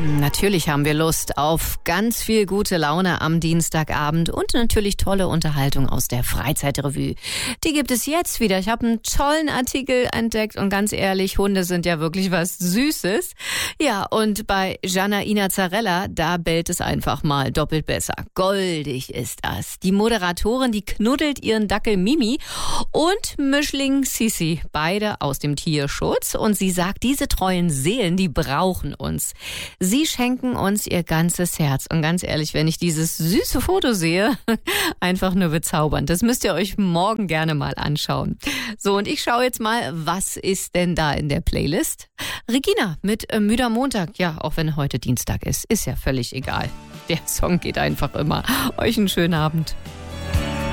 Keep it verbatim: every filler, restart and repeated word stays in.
Natürlich haben wir Lust auf ganz viel gute Laune am Dienstagabend und natürlich tolle Unterhaltung aus der Freizeitrevue. Die gibt es jetzt wieder. Ich habe einen tollen Artikel entdeckt und ganz ehrlich, Hunde sind ja wirklich was Süßes. Ja, und bei Gianna Inazzarella, da bellt es einfach mal doppelt besser. Goldig ist das. Die Moderatorin, die knuddelt ihren Dackel Mimi und Mischling Sissi, beide aus dem Tierschutz. Und sie sagt, diese treuen Seelen, die brauchen uns. Sie schenken uns ihr ganzes Herz. Und ganz ehrlich, wenn ich dieses süße Foto sehe, einfach nur bezaubernd. Das müsst ihr euch morgen gerne mal anschauen. So, und ich schaue jetzt mal, was ist denn da in der Playlist? Regina mit äh, Müder Montag. Ja, auch wenn heute Dienstag ist, ist ja völlig egal. Der Song geht einfach immer. Euch einen schönen Abend.